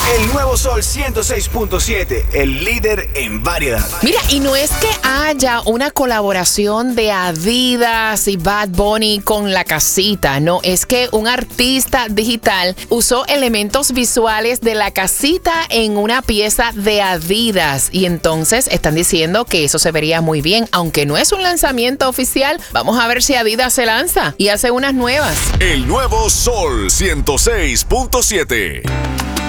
El nuevo Sol 106.7, el líder en variedad. Mira, y no es que haya una colaboración de Adidas y Bad Bunny con La Casita, no, es que un artista digital usó elementos visuales de La Casita en una pieza de Adidas y entonces están diciendo que eso se vería muy bien, aunque no es un lanzamiento oficial. Vamos a ver si Adidas se lanza y hace unas nuevas. El nuevo Sol 106.7.